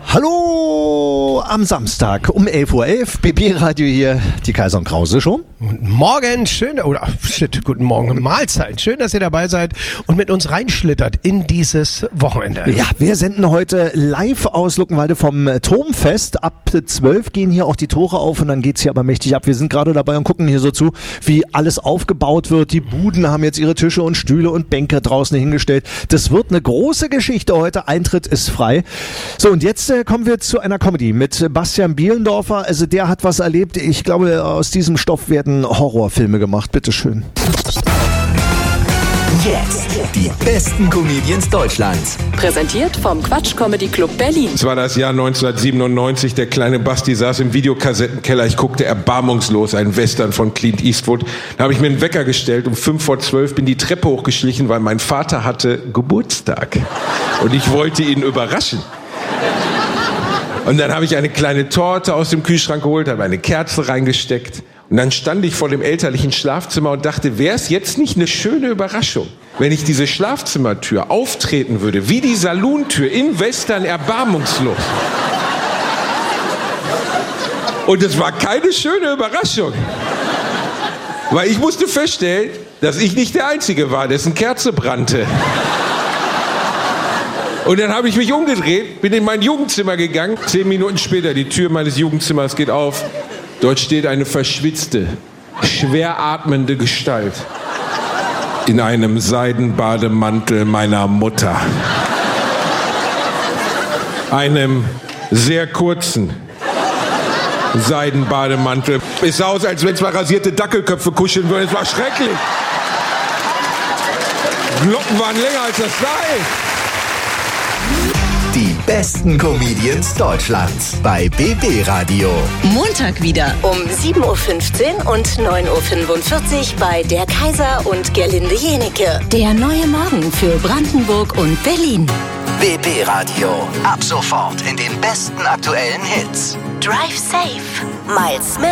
Hallo am Samstag um 11.11 Uhr, BB-Radio hier, die Kaiser und Krause Show. Guten Morgen, guten Morgen, Mahlzeit. Schön, dass ihr dabei seid und mit uns reinschlittert in dieses Wochenende. Ja, wir senden heute live aus Luckenwalde vom Turmfest. Ab 12 gehen hier auch die Tore auf und dann geht's hier aber mächtig ab. Wir sind gerade dabei und gucken hier so zu, wie alles aufgebaut wird. Die Buden haben jetzt ihre Tische und Stühle und Bänke draußen hingestellt. Das wird eine große Geschichte heute. Eintritt ist frei. So, und jetzt kommen wir zu einer Comedy mit Bastian Bielendorfer. Also der hat was erlebt. Ich glaube, aus diesem Stoff werden Horrorfilme gemacht. Bitteschön. Jetzt die besten Comedians Deutschlands. Präsentiert vom Quatsch Comedy Club Berlin. Es war das Jahr 1997, der kleine Basti saß im Videokassettenkeller. Ich guckte erbarmungslos einen Western von Clint Eastwood. Da habe ich mir einen Wecker gestellt, um 11:55 bin die Treppe hochgeschlichen, weil mein Vater hatte Geburtstag. Und ich wollte ihn überraschen. Und dann habe ich eine kleine Torte aus dem Kühlschrank geholt, habe eine Kerze reingesteckt. Und dann stand ich vor dem elterlichen Schlafzimmer und dachte, wäre es jetzt nicht eine schöne Überraschung, wenn ich diese Schlafzimmertür auftreten würde, wie die Salontür in Western erbarmungslos. Und es war keine schöne Überraschung. Weil ich musste feststellen, dass ich nicht der Einzige war, dessen Kerze brannte. Und dann habe ich mich umgedreht, bin in mein Jugendzimmer gegangen. 10 Minuten später, die Tür meines Jugendzimmers geht auf. Dort steht eine verschwitzte, schwer atmende Gestalt in einem Seidenbademantel meiner Mutter. Einem sehr kurzen Seidenbademantel. Es sah aus, als wenn zwei rasierte Dackelköpfe kuscheln würden. Es war schrecklich. Die Locken waren länger als das Seil. Die besten Comedians Deutschlands bei BB Radio. Montag wieder um 7.15 Uhr und 9.45 Uhr bei der Kaiser und Gerlinde Jenecke. der neue Morgen für Brandenburg und Berlin. BB Radio. Ab sofort in den besten aktuellen Hits. Drive safe. Miles Smith.